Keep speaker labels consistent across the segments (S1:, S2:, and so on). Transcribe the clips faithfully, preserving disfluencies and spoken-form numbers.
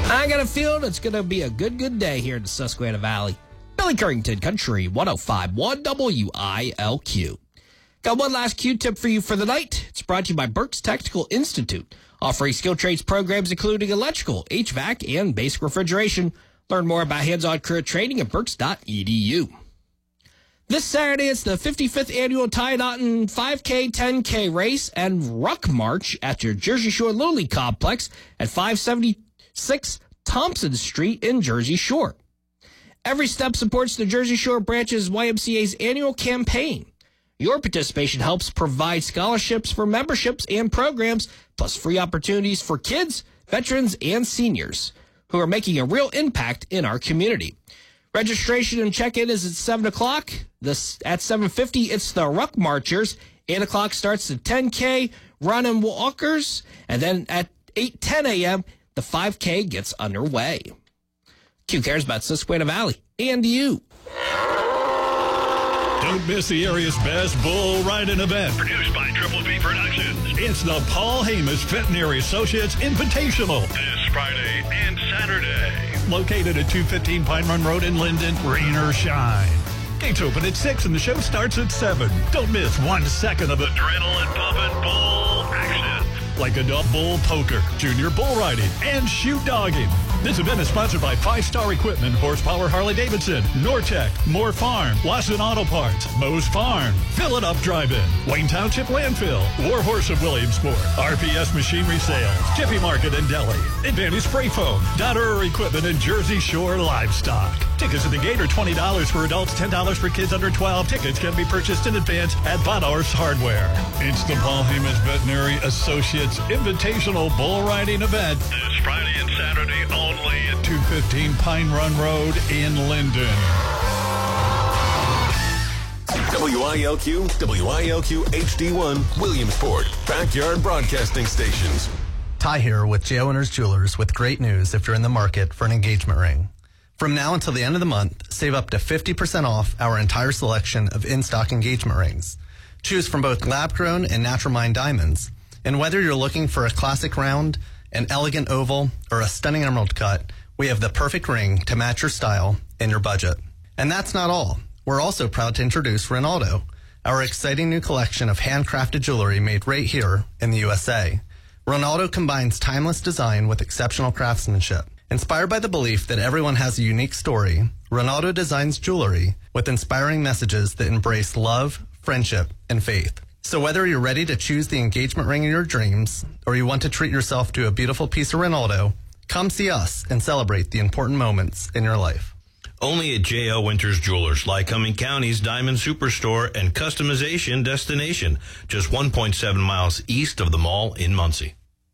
S1: I got a feeling it's going to be a good, good day here in the Susquehanna Valley. Billy Currington, Country one oh five point one W I L Q. Got one last Q-tip for you for the night. It's brought to you by Burke's Technical Institute, offering skill trades programs including electrical, H V A C, and basic refrigeration. Learn more about hands-on career training at burks dot e d u. This Saturday, it's the fifty-fifth annual Ty Naughton five K, ten K race and Ruck March at your Jersey Shore Little League Complex at five seventy-six Thompson Street in Jersey Shore. Every step supports the Jersey Shore branch's Y M C A's annual campaign. Your participation helps provide scholarships for memberships and programs, plus free opportunities for kids, veterans, and seniors who are making a real impact in our community. Registration and check-in is at seven o'clock. This, at seven fifty, it's the Ruck Marchers. eight o'clock starts the ten K Run and Walkers. And then at eight ten a.m., the five K gets underway. Q cares about Susquehanna Valley and you.
S2: Don't miss the area's best bull riding event. Produced by Triple B Productions. It's the Paul Hamas Veterinary Associates Invitational. This Friday and Saturday. Located at two fifteen Pine Run Road in Linden, rain or shine. Gates open at six and the show starts at seven. Don't miss one second of adrenaline-pumping bull action. Like adult bull poker, junior bull riding, and shoot dogging. This event is sponsored by Five Star Equipment, Horsepower Harley-Davidson, Nortec, Moore Farm, Lawson Auto Parts, Moe's Farm, Fill It Up Drive-In, Wayne Township Landfill, War Horse of Williamsport, R P S Machinery Sales, Jiffy Market and Deli, Advantage Spray Foam, Dotterer Equipment, and Jersey Shore Livestock. Tickets at the gate are twenty dollars for adults, ten dollars for kids under twelve. Tickets can be purchased in advance at Von Orf's Hardware. It's the Paul Hamas Veterinary Associates Invitational Bull Riding Event. This Friday and Saturday only at two fifteen Pine Run Road in Linden.
S3: W I L Q, W I L Q H D one, Williamsport, Backyard Broadcasting Stations.
S4: Ty here with J O Owners Jewelers with great news if you're in the market for an engagement ring. From now until the end of the month, save up to fifty percent off our entire selection of in-stock engagement rings. Choose from both lab-grown and natural mined diamonds. And whether you're looking for a classic round, an elegant oval, or a stunning emerald cut, we have the perfect ring to match your style and your budget. And that's not all. We're also proud to introduce Ronaldo, our exciting new collection of handcrafted jewelry made right here in the U S A. Ronaldo combines timeless design with exceptional craftsmanship. Inspired by the belief that everyone has a unique story, Ronaldo designs jewelry with inspiring messages that embrace love, friendship, and faith. So whether you're ready to choose the engagement ring of your dreams, or you want to treat yourself to a beautiful piece of Ronaldo, come see us and celebrate the important moments in your life.
S5: Only at J L Winters Jewelers, Lycoming County's Diamond Superstore and customization destination, just one point seven miles east of the mall in Muncie.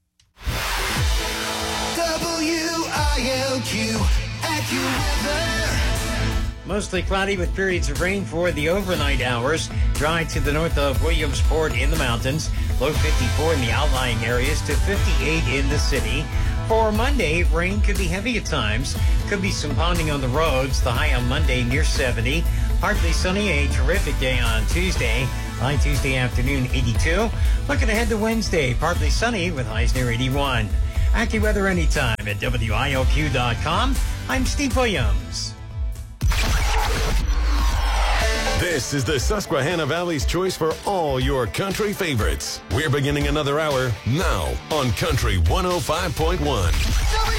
S6: Mostly cloudy with periods of rain for the overnight hours. Dry to the north of Williamsport in the mountains. Low fifty-four in the outlying areas to fifty-eight in the city. For Monday, rain could be heavy at times. Could be some pounding on the roads. The high on Monday near seventy. Partly sunny, a terrific day on Tuesday. High Tuesday afternoon, eighty-two. Looking ahead to Wednesday, partly sunny with highs near eighty-one. AccuWeather anytime at W I L Q dot com. I'm Steve Williams.
S3: This is the Susquehanna Valley's choice for all your country favorites. We're beginning another hour now on Country one oh five point one.